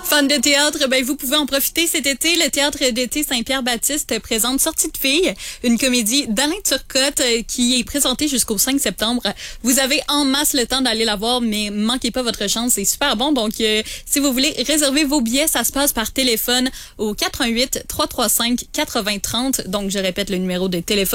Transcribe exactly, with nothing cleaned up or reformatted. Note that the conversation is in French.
Fan de théâtre, ben vous pouvez en profiter cet été. Le Théâtre d'été Saint-Pierre-Baptiste présente Sortie de filles, une comédie d'Alain Turcotte euh, qui est présentée jusqu'au cinq septembre. Vous avez en masse le temps d'aller la voir, mais manquez pas votre chance, c'est super bon. Donc, euh, si vous voulez réserver vos billets, ça se passe par téléphone au quatre un huit, trois trois cinq, quatre zéro zéro zéro. Donc, je répète le numéro de téléphone.